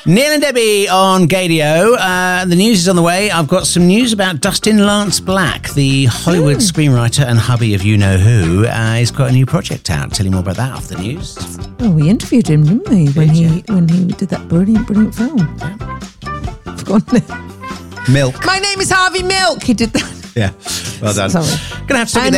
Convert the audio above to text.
Neil and Debbie on Gadio. The news is on the way. I've got some news about Dustin Lance Black, the Hollywood screenwriter and hubby of You Know Who. He's got a new project out. Tell you more about that after the news. Oh, we interviewed him, didn't we? When he did that brilliant film. Yeah. Forgotten it. Milk. My name is Harvey Milk. He did that. Yeah. Well done. Sorry. Gonna have to stop you there.